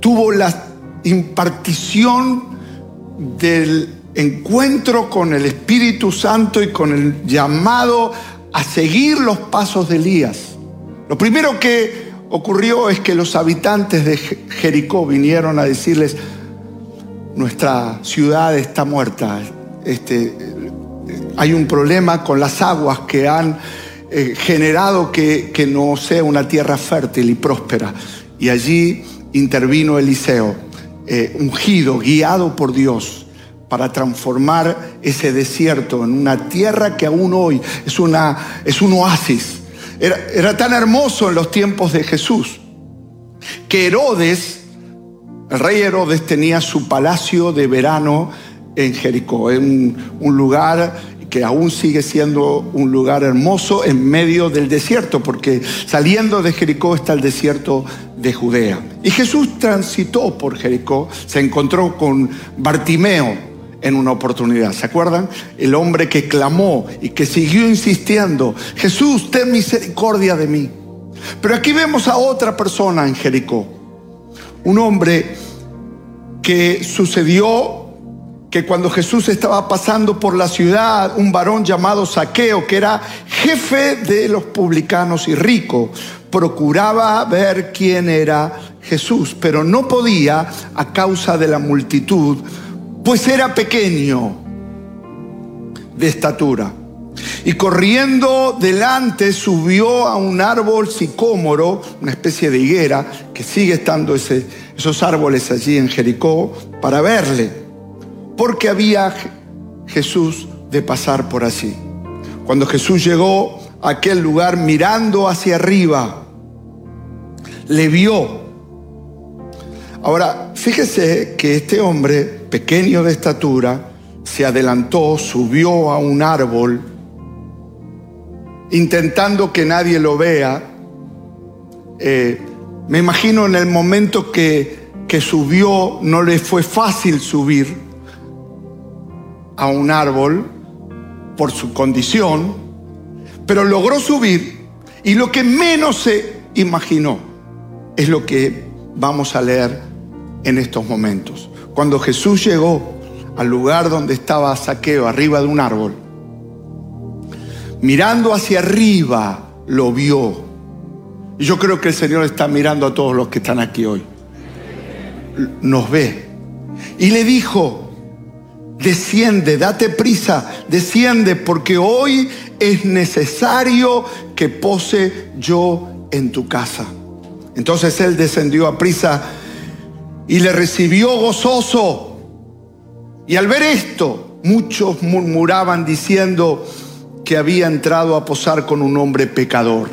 tuvo la impartición del encuentro con el Espíritu Santo y con el llamado a seguir los pasos de Elías. Lo primero que ocurrió es que los habitantes de Jericó vinieron a decirles: nuestra ciudad está muerta, hay un problema con las aguas que han generado que no sea una tierra fértil y próspera. Y allí intervino Eliseo, ungido, guiado por Dios, para transformar ese desierto en una tierra que aún hoy es un oasis. Era tan hermoso en los tiempos de Jesús que Herodes, el rey Herodes, tenía su palacio de verano en Jericó, en un lugar que aún sigue siendo un lugar hermoso en medio del desierto, porque saliendo de Jericó está el desierto de Judea. Y Jesús transitó por Jericó, se encontró con Bartimeo en una oportunidad. ¿Se acuerdan? El hombre que clamó y que siguió insistiendo: Jesús, ten misericordia de mí. Pero aquí vemos a otra persona en Jericó, un hombre que sucedió que cuando Jesús estaba pasando por la ciudad, un varón llamado Zaqueo, que era jefe de los publicanos y rico, procuraba ver quién era Jesús, pero no podía a causa de la multitud, pues era pequeño de estatura. Y corriendo delante subió a un árbol sicómoro, una especie de higuera, que sigue estando esos árboles allí en Jericó, para verle, porque había Jesús de pasar por allí. Cuando Jesús llegó a aquel lugar, mirando hacia arriba, le vio. Ahora, fíjese que este hombre, pequeño de estatura, se adelantó, subió a un árbol, intentando que nadie lo vea. Me imagino en el momento que subió, no le fue fácil subir a un árbol por su condición, pero logró subir, y lo que menos se imaginó es lo que vamos a leer en estos momentos. Cuando Jesús llegó al lugar donde estaba Zaqueo, arriba de un árbol, mirando hacia arriba, lo vio. Y yo creo que el Señor está mirando a todos los que están aquí hoy. Nos ve. Y le dijo: desciende, date prisa, desciende, porque hoy es necesario que pose yo en tu casa. Entonces él descendió a prisa y le recibió gozoso. Y al ver esto, muchos murmuraban diciendo que había entrado a posar con un hombre pecador.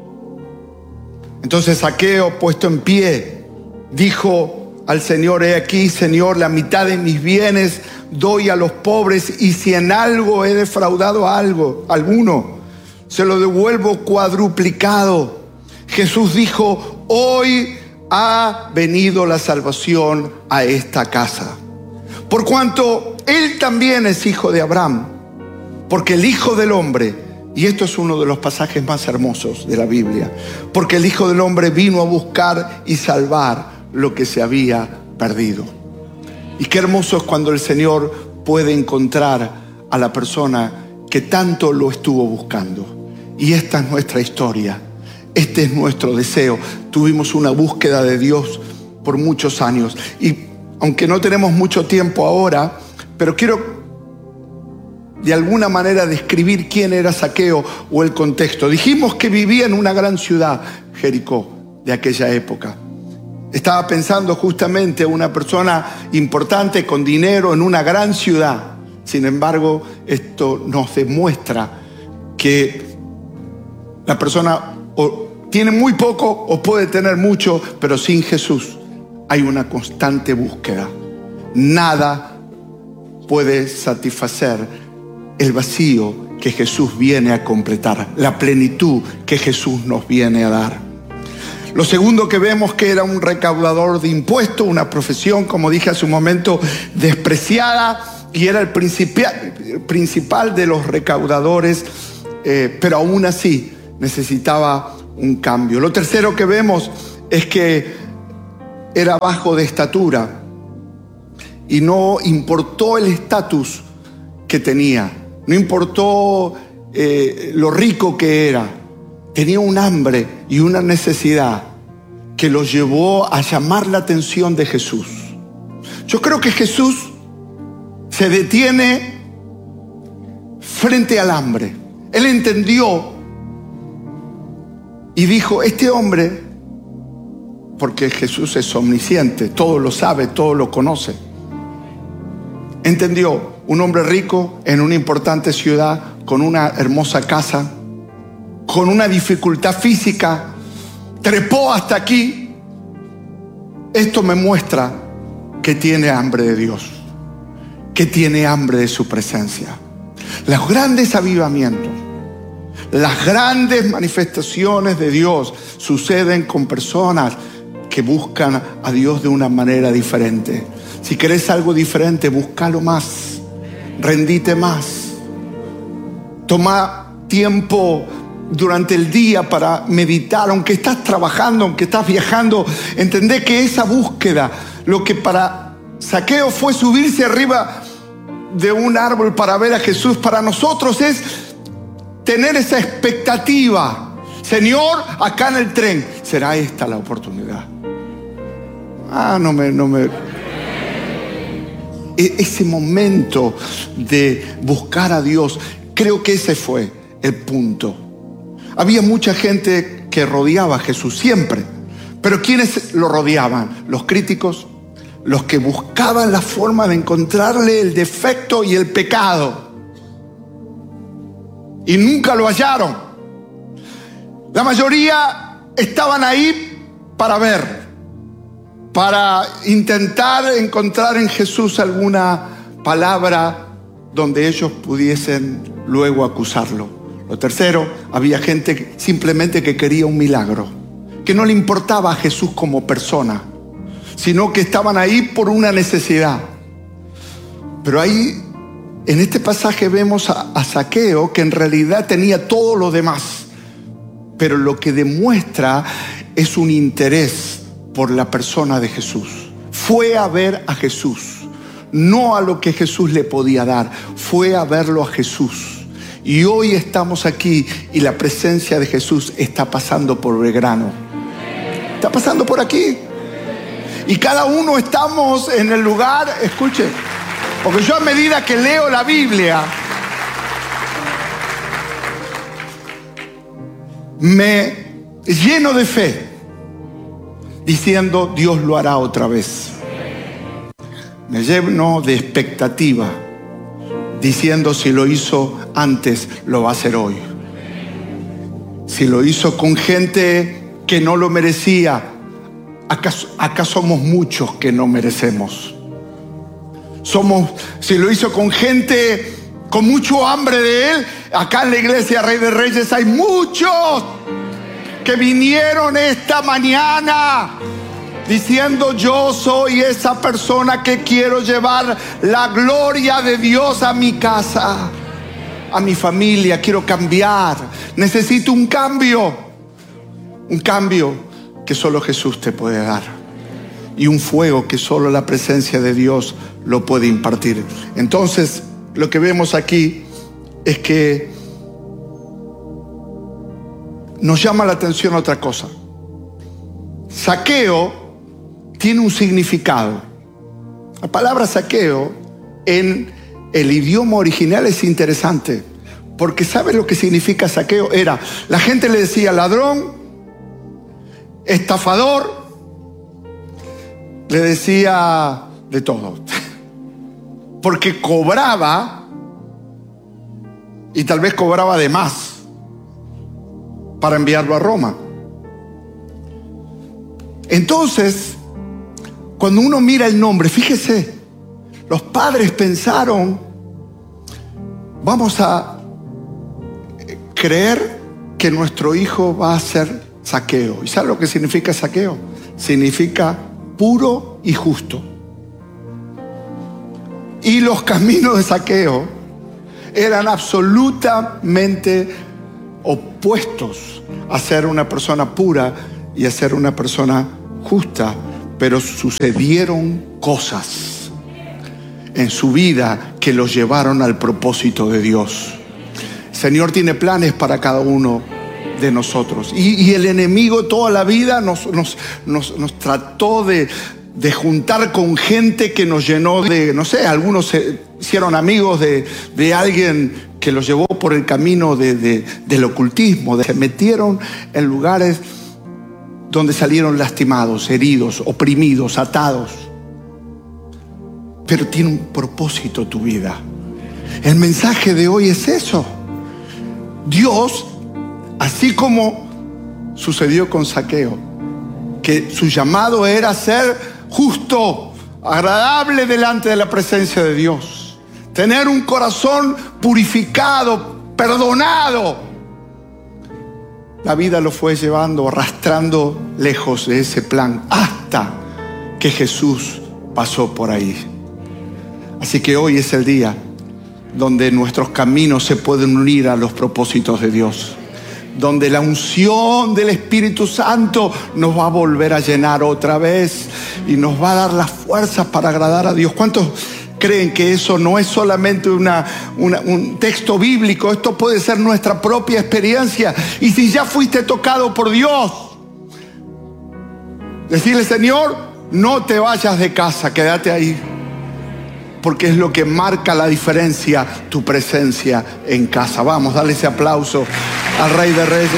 Entonces Zaqueo, puesto en pie, dijo al Señor: he aquí, Señor, la mitad de mis bienes doy a los pobres, y si en algo he defraudado alguno, se lo devuelvo cuadruplicado. Jesús dijo: hoy ha venido la salvación a esta casa, por cuanto él también es hijo de Abraham, porque el Hijo del Hombre, y esto es uno de los pasajes más hermosos de la Biblia, porque el Hijo del Hombre vino a buscar y salvar lo que se había perdido. Y qué hermoso es cuando el Señor puede encontrar a la persona que tanto lo estuvo buscando. Y esta es nuestra historia, este es nuestro deseo. Tuvimos una búsqueda de Dios por muchos años, y aunque no tenemos mucho tiempo ahora, pero quiero de alguna manera describir quién era Zaqueo o el contexto. Dijimos que vivía en una gran ciudad, Jericó, de aquella época. Estaba pensando justamente una persona importante con dinero en una gran ciudad. Sin embargo, esto nos demuestra que la persona o tiene muy poco o puede tener mucho, pero sin Jesús hay una constante búsqueda. Nada puede satisfacer el vacío que Jesús viene a completar, la plenitud que Jesús nos viene a dar. Lo segundo que vemos, que era un recaudador de impuestos, una profesión, como dije hace un momento, despreciada, y era el principal de los recaudadores, pero aún así necesitaba un cambio. Lo tercero que vemos es que era bajo de estatura y no importó el estatus que tenía, no importó lo rico que era. Tenía un hambre y una necesidad que lo llevó a llamar la atención de Jesús. Yo creo que Jesús se detiene frente al hambre. Él entendió y dijo, este hombre, porque Jesús es omnisciente, todo lo sabe, todo lo conoce, entendió, un hombre rico en una importante ciudad, con una hermosa casa, con una dificultad física, trepó hasta aquí. Esto me muestra que tiene hambre de Dios, que tiene hambre de su presencia. Los grandes avivamientos, las grandes manifestaciones de Dios suceden con personas que buscan a Dios de una manera diferente. Si querés algo diferente, búscalo más, rendite más. Toma tiempo durante el día para meditar, aunque estás trabajando, aunque estás viajando. Entendé que esa búsqueda, lo que para Zaqueo fue subirse arriba de un árbol para ver a Jesús, para nosotros es tener esa expectativa. Señor, acá en el tren, ¿será esta la oportunidad? Ese momento de buscar a Dios, creo que ese fue el punto. Había mucha gente que rodeaba a Jesús siempre, pero ¿quiénes lo rodeaban? Los críticos, los que buscaban la forma de encontrarle el defecto y el pecado, y nunca lo hallaron. La mayoría estaban ahí para ver, para intentar encontrar en Jesús alguna palabra donde ellos pudiesen luego acusarlo. Lo tercero, había gente simplemente que quería un milagro, que no le importaba a Jesús como persona, sino que estaban ahí por una necesidad. Pero ahí, en este pasaje, vemos a Zaqueo, que en realidad tenía todo lo demás, pero lo que demuestra es un interés por la persona de Jesús. Fue a ver a Jesús, no a lo que Jesús le podía dar, fue a verlo a Jesús. Y hoy estamos aquí y la presencia de Jesús está pasando por Belgrano, está pasando por aquí, y cada uno estamos en el lugar. Escuche, porque yo, a medida que leo la Biblia, me lleno de fe, diciendo, Dios lo hará otra vez. Me lleno de expectativa, diciendo, si lo hizo antes, lo va a hacer hoy. Si lo hizo con gente que no lo merecía, acá somos muchos que no merecemos. Si lo hizo con gente con mucho hambre de Él, acá en la iglesia Rey de Reyes hay muchos que vinieron esta mañana diciendo, yo soy esa persona que quiero llevar la gloria de Dios a mi casa, a mi familia. Quiero cambiar, necesito un cambio que solo Jesús te puede dar, y un fuego que solo la presencia de Dios lo puede impartir. Entonces, lo que vemos aquí es que nos llama la atención otra cosa. Zaqueo tiene un significado. La palabra saqueo en el idioma original es interesante, porque ¿sabe lo que significa saqueo? La gente le decía ladrón, estafador, le decía de todo, porque cobraba, y tal vez cobraba de más para enviarlo a Roma. Entonces, cuando uno mira el nombre, fíjese, los padres pensaron, vamos a creer que nuestro hijo va a ser Zaqueo. ¿Y sabe lo que significa Zaqueo? Significa puro y justo. Y los caminos de Zaqueo eran absolutamente opuestos a ser una persona pura y a ser una persona justa, pero sucedieron cosas en su vida que los llevaron al propósito de Dios. El Señor tiene planes para cada uno de nosotros. Y el enemigo toda la vida nos trató de juntar con gente que nos llenó de, no sé, algunos se hicieron amigos de alguien que los llevó por el camino del ocultismo. Se metieron en lugares donde salieron lastimados, heridos, oprimidos, atados. Pero tiene un propósito tu vida. El mensaje de hoy es eso. Dios, así como sucedió con Zaqueo, que su llamado era ser justo, agradable delante de la presencia de Dios, tener un corazón purificado, perdonado. La vida lo fue llevando, arrastrando lejos de ese plan, hasta que Jesús pasó por ahí. Así que hoy es el día donde nuestros caminos se pueden unir a los propósitos de Dios, donde la unción del Espíritu Santo nos va a volver a llenar otra vez y nos va a dar las fuerzas para agradar a Dios. ¿Cuántos creen que eso no es solamente un texto bíblico? Esto puede ser nuestra propia experiencia. Y si ya fuiste tocado por Dios, decirle: Señor, no te vayas de casa, quédate ahí, porque es lo que marca la diferencia, tu presencia en casa. Vamos, dale ese aplauso al Rey de Reyes.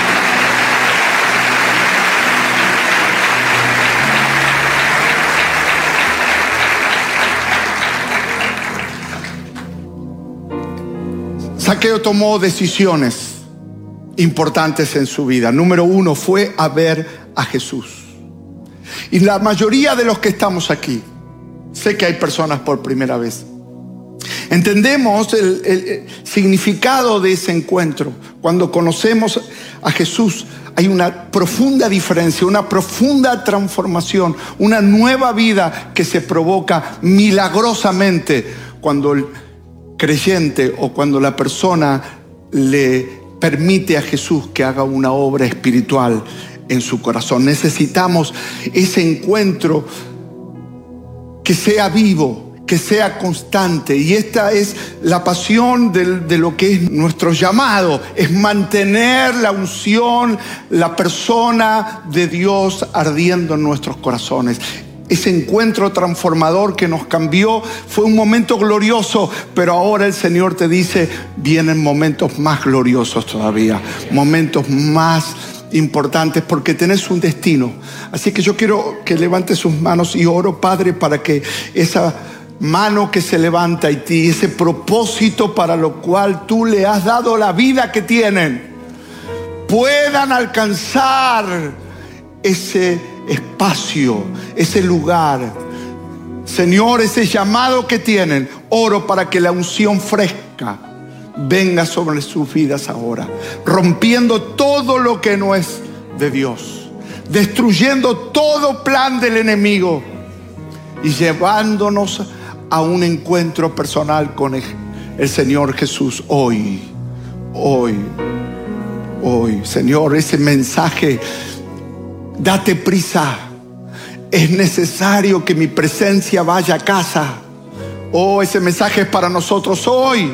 Zaqueo tomó decisiones importantes en su vida. Número 1 fue a ver a Jesús. Y la mayoría de los que estamos aquí, sé que hay personas por primera vez, entendemos el significado de ese encuentro. Cuando conocemos a Jesús, hay una profunda diferencia, una profunda transformación, una nueva vida que se provoca milagrosamente cuando el creyente o cuando la persona le permite a Jesús que haga una obra espiritual en su corazón. Necesitamos ese encuentro que sea vivo, que sea constante. Y esta es la pasión de lo que es nuestro llamado, es mantener la unción, la persona de Dios ardiendo en nuestros corazones. Ese encuentro transformador que nos cambió fue un momento glorioso, pero ahora el Señor te dice: vienen momentos más gloriosos todavía, momentos más importantes, porque tenés un destino. Así que yo quiero que levante sus manos y oro, Padre, para que esa mano que se levanta en ti, ese propósito para lo cual tú le has dado la vida que tienen, puedan alcanzar ese espacio, ese lugar. Señor, ese llamado que tienen, oro para que la unción fresca venga sobre sus vidas ahora, rompiendo todo lo que no es de Dios, destruyendo todo plan del enemigo y llevándonos a un encuentro personal con el Señor Jesús hoy. Señor, ese mensaje: date prisa, es necesario que mi presencia vaya a casa. Oh, ese mensaje es para nosotros hoy.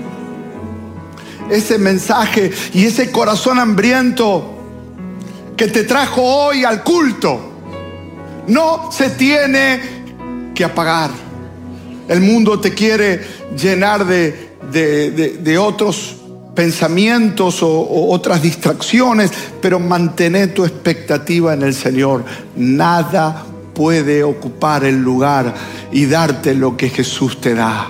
Ese mensaje y ese corazón hambriento que te trajo hoy al culto no se tiene que apagar. El mundo te quiere llenar de otros pensamientos o otras distracciones, pero mantén tu expectativa en el Señor. Nada puede ocupar el lugar y darte lo que Jesús te da.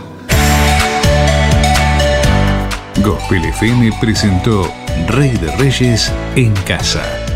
Gospel FM presentó Rey de Reyes en casa.